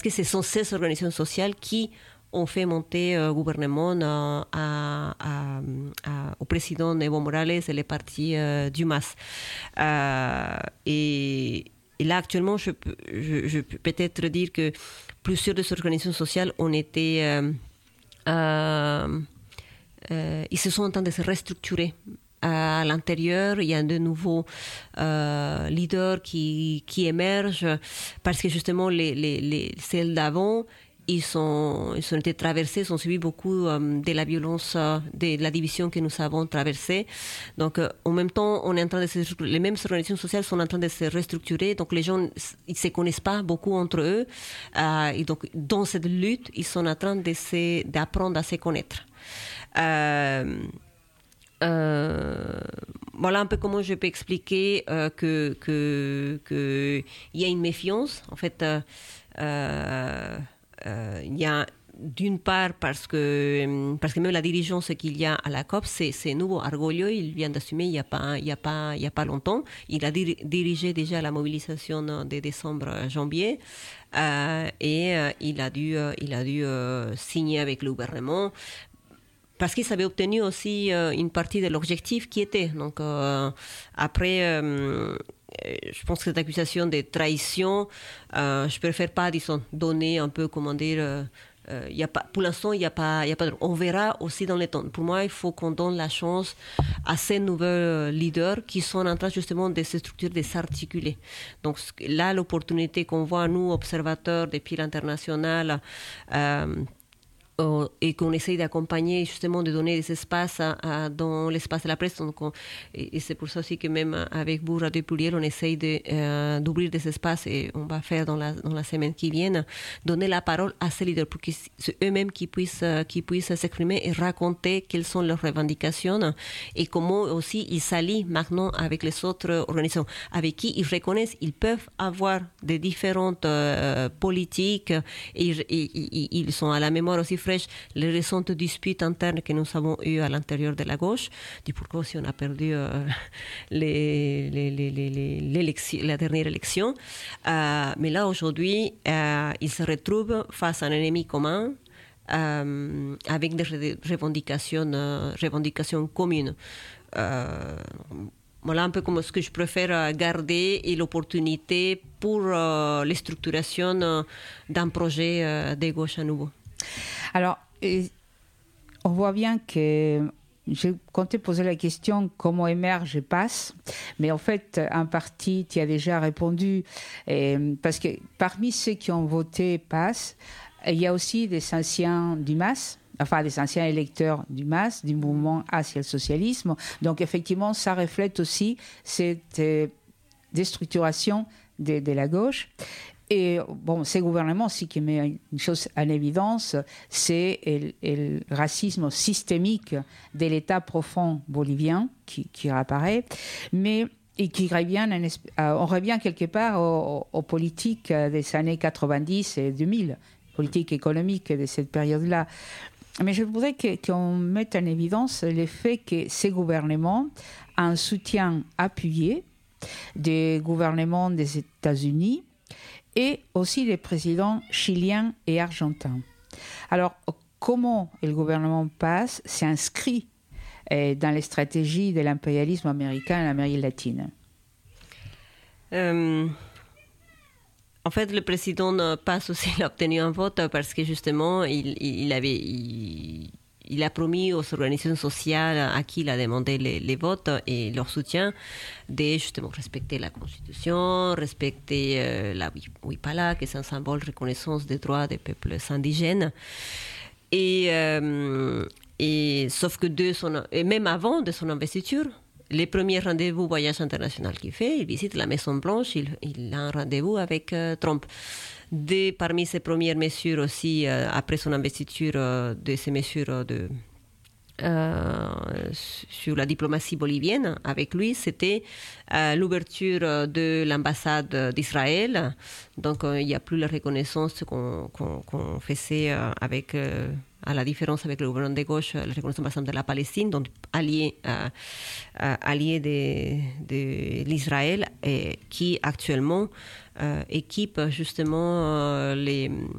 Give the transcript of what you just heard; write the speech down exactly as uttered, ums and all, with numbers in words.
que ce sont ces organisations sociales qui ont fait monter le euh, gouvernement euh, à, à, à, au président Evo Morales et les partis euh, du M A S. Euh, et, et là, actuellement, je peux, je, je peux peut-être dire que plusieurs de ces organisations sociales ont été... Euh, euh, euh, ils se sont en train de se restructurer. À l'intérieur, il y a de nouveaux euh, leaders qui, qui émergent parce que justement, les, les, les, celles d'avant, ils, sont, ils ont été traversés, ils ont subi beaucoup euh, de la violence, euh, de la division que nous avons traversée. Donc, euh, en même temps, on est en train de se, les mêmes organisations sociales sont en train de se restructurer. Donc, les gens, ils ne se connaissent pas beaucoup entre eux. Euh, et donc, dans cette lutte, ils sont en train de se, d'apprendre à se connaître. Euh, Euh, voilà un peu comment je peux expliquer euh, que que que il y a une méfiance en fait. Euh, euh, euh, il y a d'une part parce que parce que même la dirigeance qu'il y a à la C O P, c'est c'est nouveau. Argolio, il vient d'assumer il y a pas il y a pas il y a pas longtemps. Il a dir, dirigé déjà la mobilisation de décembre janvier euh, et euh, il a dû euh, il a dû euh, signer avec le gouvernement. Parce qu'ils avaient obtenu aussi euh, une partie de l'objectif qui était. Donc, euh, après, euh, je pense que cette accusation de trahison, euh, je préfère pas, disons, donner un peu, comment dire, euh, euh, y a pas, pour l'instant, il n'y a pas, y a pas de, on verra aussi dans les temps. Pour moi, il faut qu'on donne la chance à ces nouveaux leaders qui sont en train justement de se structurer, de s'articuler. Donc là, l'opportunité qu'on voit, nous, observateurs depuis l'international, euh, et qu'on essaye d'accompagner, justement, de donner des espaces à, à, dans l'espace de la presse. Donc on, et, et c'est pour ça aussi que même avec vous, Radio Pluriel, on essaye de, euh, d'ouvrir des espaces, et on va faire dans la, dans la semaine qui vient, donner la parole à ces leaders pour que c'est eux-mêmes qui puissent, qui puissent s'exprimer et raconter quelles sont leurs revendications et comment aussi ils s'allient maintenant avec les autres organisations avec qui ils reconnaissent ils peuvent avoir des différentes euh, politiques et, et, et ils sont à la mémoire aussi fraîche les récentes disputes internes que nous avons eues à l'intérieur de la gauche, du pourquoi aussi on a perdu euh, les, les, les, les, l'élection, la dernière élection. Euh, mais là, aujourd'hui, euh, ils se retrouvent face à un ennemi commun euh, avec des revendications, euh, revendications communes. Euh, Voilà un peu comme ce que je préfère garder et l'opportunité pour euh, les structurations euh, d'un projet euh, de gauche à nouveau. Alors, on voit bien que je comptais poser la question comment émerge PAS, mais en fait, en partie, tu as déjà répondu, et, parce que parmi ceux qui ont voté PAS, il y a aussi des anciens du M A S, enfin des anciens électeurs du M A S, du mouvement Asia Socialisme. Donc effectivement, ça reflète aussi cette euh, déstructuration de, de la gauche. Et bon, ce gouvernement aussi qui met une chose en évidence, c'est le, le racisme systémique de l'État profond bolivien qui, qui réapparaît, mais et qui revient, on revient quelque part aux, aux politiques des années quatre-vingt-dix et deux mille, politiques économiques de cette période-là. Mais je voudrais que, qu'on mette en évidence le fait que ces gouvernements ont un soutien appuyé des gouvernements des États-Unis et aussi des présidents chiliens et argentins. Alors, comment le gouvernement PAS s'inscrit euh, dans les stratégies de l'impérialisme américain en Amérique latine? euh, En fait, le président PAS aussi a obtenu un vote parce que justement, il, il avait... Il, Il a promis aux organisations sociales à qui il a demandé les, les votes et leur soutien de justement respecter la Constitution, respecter euh, la Huipala, qui est un symbole de reconnaissance des droits des peuples indigènes. Et, euh, et sauf que de son, et même avant de son investiture, les premiers rendez-vous voyage international qu'il fait, il visite la Maison Blanche, il, il a un rendez-vous avec euh, Trump. De, parmi ses premières mesures aussi, euh, après son investiture, euh, de ces mesures de, euh, sur la diplomatie bolivienne avec lui, c'était euh, l'ouverture de l'ambassade d'Israël. Donc euh, il n'y a plus la reconnaissance qu'on, qu'on, qu'on faisait euh, avec... Euh, à la différence avec le gouvernement de gauche, la reconnaissance par exemple de la Palestine, donc allié, euh, euh, allié de, de l'Israël, et qui actuellement euh, équipe justement euh, les,